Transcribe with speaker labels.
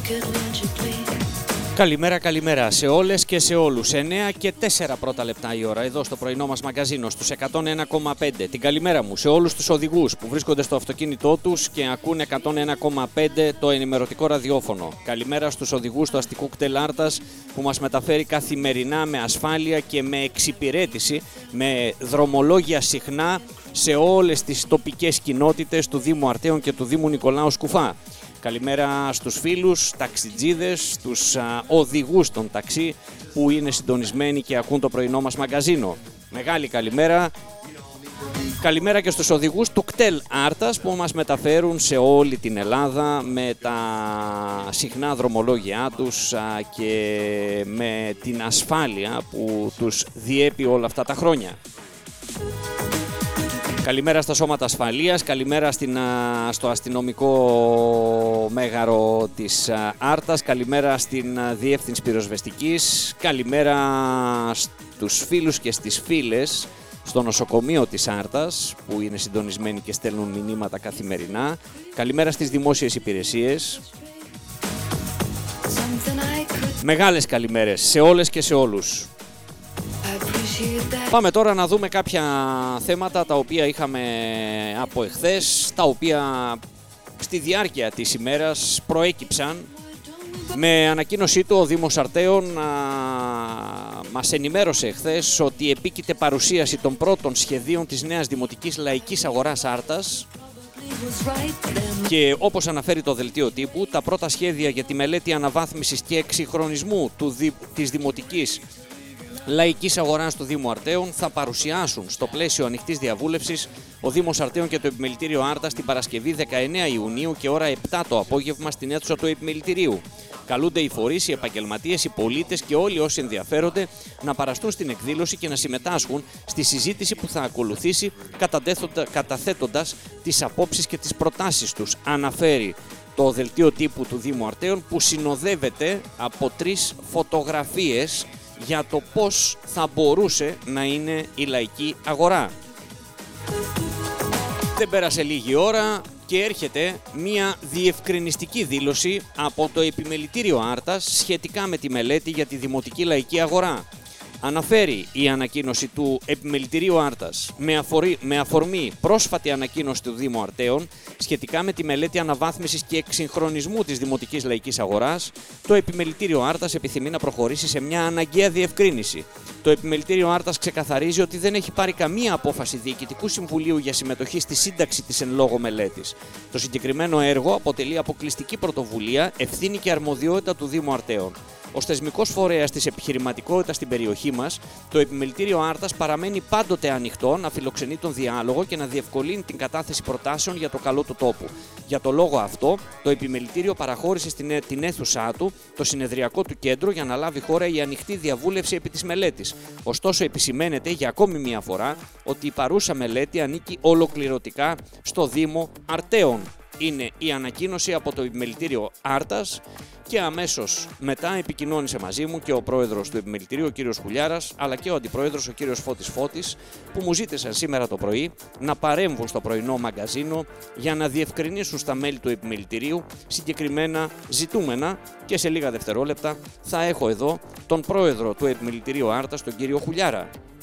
Speaker 1: Καλημέρα, καλημέρα σε όλες και σε όλους. 9 και 4 πρώτα λεπτά η ώρα εδώ στο πρωινό μας μαγκαζίνο στους 101,5. Την καλημέρα μου σε όλους τους οδηγούς που βρίσκονται στο αυτοκίνητό τους και ακούν 101,5 το ενημερωτικό ραδιόφωνο. Καλημέρα στους οδηγούς του αστικού κτέλ Άρτας που μας μεταφέρει καθημερινά με ασφάλεια και με εξυπηρέτηση, με δρομολόγια συχνά σε όλες τις τοπικές κοινότητες του Δήμου Αρτέων και του Δήμου Νικολάου Σκουφά. Καλημέρα στους φίλους, ταξιτζίδες, στους οδηγούς των ταξί που είναι συντονισμένοι και ακούν το πρωινό μας μαγκαζίνο. Μεγάλη καλημέρα. Καλημέρα και στους οδηγούς του κτέλ Άρτας που μας μεταφέρουν σε όλη την Ελλάδα με τα συχνά δρομολόγια τους και με την ασφάλεια που τους διέπει όλα αυτά τα χρόνια. Καλημέρα στα σώματα ασφαλείας, καλημέρα στο αστυνομικό μέγαρο της Άρτας, καλημέρα στην Διεύθυνση Πυροσβεστικής, καλημέρα στους φίλους και στις φίλες στο νοσοκομείο της Άρτας που είναι συντονισμένοι και στέλνουν μηνύματα καθημερινά, καλημέρα στις δημόσιες υπηρεσίες. Μεγάλες καλημέρες σε όλες και σε όλους. Πάμε τώρα να δούμε κάποια θέματα τα οποία είχαμε από εχθές, τα οποία στη διάρκεια της ημέρας προέκυψαν. Με ανακοίνωσή του ο Δήμος Αρτέων μας ενημέρωσε εχθές ότι επίκειται παρουσίαση των πρώτων σχεδίων της νέας Δημοτικής Λαϊκής Αγοράς Άρτας και όπως αναφέρει το δελτίο τύπου, τα πρώτα σχέδια για τη μελέτη αναβάθμισης και εξυγχρονισμού της Δημοτικής Λαϊκής Αγοράς του Δήμου Αρτέων θα παρουσιάσουν στο πλαίσιο ανοιχτής διαβούλευσης ο Δήμος Αρτέων και το Επιμελητήριο Άρτας την Παρασκευή 19 Ιουνίου και ώρα 7 το απόγευμα στην αίθουσα του Επιμελητηρίου. Καλούνται οι φορείς, οι επαγγελματίες, οι πολίτες και όλοι όσοι ενδιαφέρονται να παραστούν στην εκδήλωση και να συμμετάσχουν στη συζήτηση που θα ακολουθήσει καταθέτοντας τις απόψεις και τις προτάσεις τους, αναφέρει το δελτίο τύπου του Δήμου Αρτέων που συνοδεύεται από 3 φωτογραφίες για το πώς θα μπορούσε να είναι η λαϊκή αγορά. Δεν πέρασε λίγη ώρα και έρχεται μία διευκρινιστική δήλωση από το Επιμελητήριο Άρτας σχετικά με τη μελέτη για τη Δημοτική Λαϊκή Αγορά. Αναφέρει η ανακοίνωση του Επιμελητηρίου Άρτας με αφορμή πρόσφατη ανακοίνωση του Δήμου Αρτέων σχετικά με τη μελέτη αναβάθμισης και εξυγχρονισμού της Δημοτικής Λαϊκής Αγοράς, το Επιμελητήριο Άρτας επιθυμεί να προχωρήσει σε μια αναγκαία διευκρίνηση. Το Επιμελητήριο Άρτας ξεκαθαρίζει ότι δεν έχει πάρει καμία απόφαση Διοικητικού Συμβουλίου για συμμετοχή στη σύνταξη της εν λόγω μελέτης. Το συγκεκριμένο έργο αποτελεί αποκλειστική πρωτοβουλία, ευθύνη και αρμοδιότητα του Δήμου Αρτέων. Ως θεσμικός φορέας της επιχειρηματικότητας στην περιοχή μας, το Επιμελητήριο Άρτας παραμένει πάντοτε ανοιχτό να φιλοξενεί τον διάλογο και να διευκολύνει την κατάθεση προτάσεων για το καλό του τόπου. Για το λόγο αυτό, το Επιμελητήριο παραχώρησε την αίθουσά του, το συνεδριακό του κέντρο, για να λάβει χώρα η ανοιχτή διαβούλευση επί της μελέτης. Ωστόσο, επισημαίνεται για ακόμη μια φορά ότι η παρούσα μελέτη ανήκει ολοκληρωτικά στο Δήμο Αρτέων. Είναι η ανακοίνωση από το Επιμελητήριο Άρτας και αμέσως μετά επικοινώνησε μαζί μου και ο πρόεδρος του Επιμελητηρίου, ο κύριος Χουλιάρας, αλλά και ο αντιπρόεδρος, ο κύριος Φώτης, που μου ζήτησαν σήμερα το πρωί να παρέμβουν στο πρωινό μαγκαζίνο για να διευκρινίσουν στα μέλη του Επιμελητηρίου συγκεκριμένα ζητούμενα και σε λίγα δευτερόλεπτα θα έχω εδώ τον πρόεδρο του Επιμελητηρίου Άρτας, τον κύριο Χουλιάρα.